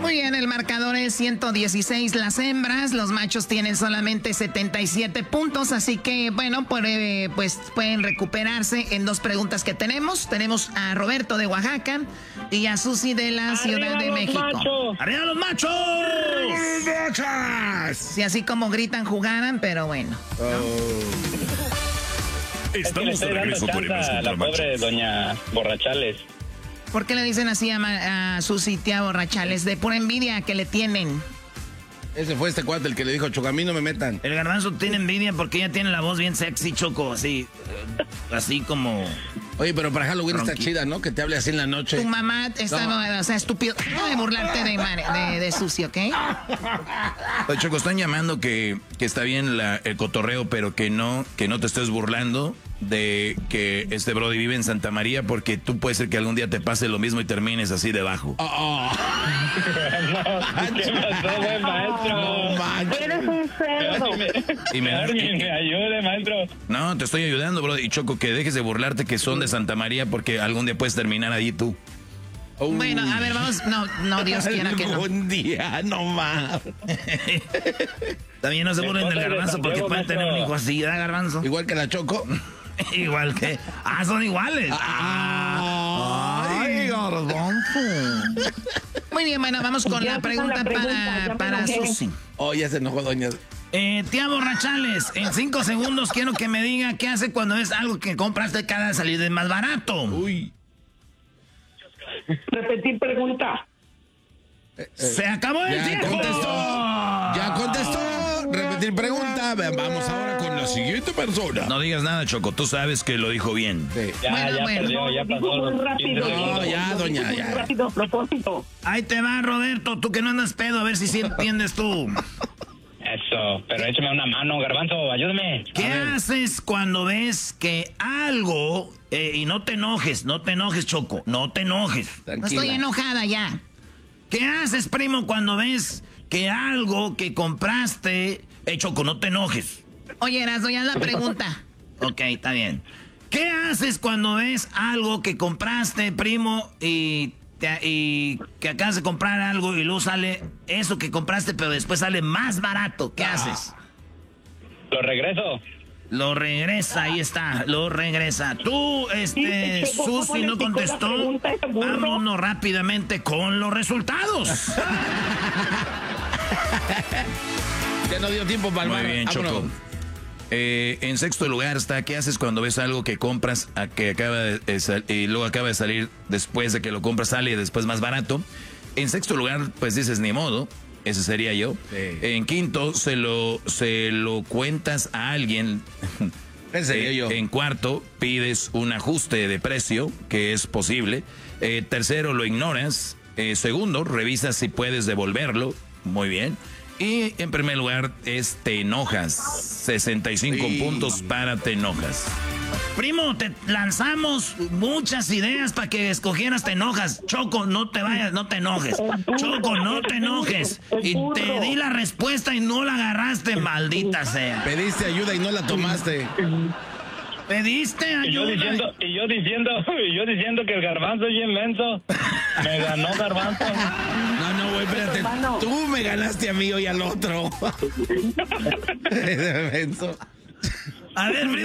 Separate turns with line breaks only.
Muy bien, el marcador es 116 las hembras, los machos tienen solamente 77 puntos, así que bueno, pues pueden recuperarse en dos preguntas que tenemos. Tenemos a Roberto de Oaxaca y a Susi de la Ciudad de México.
¡Arriba los machos!
Sí, así como gritan jugaran, pero bueno.
Estamos de regreso con la pobre doña Borrachales.
¿Por qué le dicen así a Susi, tía Borrachales? De pura envidia que le tienen.
Ese fue este cuate el que le dijo, Choco, a mí no me metan.
El Garbanzo tiene envidia porque ella tiene la voz bien sexy, Choco, así como...
Oye, pero para Halloween está chida, ¿no? Que te hable así en la noche.
Tu mamá está, o sea, estúpido. No de burlarte de Susi, ¿ok?
Oye, Choco, están llamando que está bien el cotorreo, pero que no te estés burlando de que este Brody vive en Santa María, porque tú puede ser que algún día te pase lo mismo y termines así debajo.
¿Qué pasó, buen maestro?
Eres un cerdo.
Y me
ayude, maestro.
No, te estoy ayudando, Brody. Y Choco, que dejes de burlarte que son de Santa María, porque algún día puedes terminar allí tú.
Bueno, a ver, vamos. No, Dios quiera que no.
Un día, no más.
También no se burlen del Garbanzo porque pueden tener un hijo así, ¿verdad, Garbanzo?
Igual que la Choco.
Igual que... son iguales.
Ay, Garbanzo.
Muy bien, bueno, vamos con la pregunta para Susi.
Oh, ya se enojó, doña.
Tía Borrachales, en 5 segundos quiero que me diga qué hace cuando es algo que compraste cada salida de más barato.
Uy.
Repetir pregunta.
¡Se acabó el tiempo!
Ya contestó. Repetir pregunta. Vamos ahora con la siguiente persona.
No digas nada, Choco. Tú sabes que lo dijo bien.
Sí.
Bueno.
Perdió, ya pasó.
Muy rápido.
No, ya, doña, ya.
Muy rápido, propósito.
Ahí te va, Roberto. Tú que no andas pedo, a ver si sí entiendes tú.
Eso, pero échame una mano, Garbanzo, ayúdame.
¿Qué haces cuando ves que algo... y no te enojes, Choco, no te enojes.
Tranquila.
No estoy enojada ya.
¿Qué haces, primo, cuando ves que algo que compraste... Choco, no te enojes.
Oye, Erasmo, ya es la pregunta.
Ok, está bien. ¿Qué haces cuando ves algo que compraste, primo, y que acabas de comprar algo y luego sale eso que compraste, pero después sale más barato? ¿Qué haces?
Lo regreso.
Lo regresa, ahí está, lo regresa. Tú, Susi no contestó. Vámonos rápidamente con los resultados.
Ya no dio tiempo para el
Muy
bar.
bien, Choco.
Vámonos.
En sexto lugar está, ¿qué haces cuando ves algo que compras que acaba y luego acaba de salir después de que lo compras, sale después más barato? En sexto lugar, pues dices, ni modo. Ese sería yo.
Sí.
En quinto, se lo cuentas a alguien.
Ese sería yo.
En cuarto, pides un ajuste de precio, que es posible. Tercero, lo ignoras. Segundo, revisas si puedes devolverlo. Muy bien. Y en primer lugar, te enojas. 65 puntos para te enojas.
Primo, te lanzamos muchas ideas para que escogieras te enojas. Choco, no te vayas, no te enojes. Choco, no te enojes. Y te di la respuesta y no la agarraste, maldita sea.
Pediste ayuda y no la tomaste.
¿Pediste ayuda?
Y yo diciendo que el Garbanzo es bien menso. Me ganó Garbanzo.
No, güey, espérate. Tú me ganaste a mí y al otro.
A ver, primo.